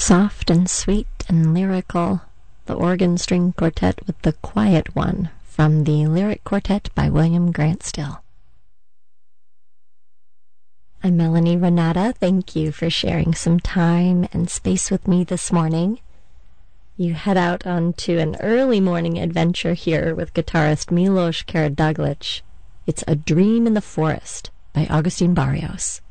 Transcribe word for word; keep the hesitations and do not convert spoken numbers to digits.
Soft and sweet and lyrical, the organ string quartet with The Quiet One from the Lyric Quartet by William Grant Still. I'm Melanie Renata. Thank you for sharing some time and space with me this morning. You head out onto an early morning adventure here with guitarist Milos Karaduglic. It's A Dream in the Forest by Augustin Barrios.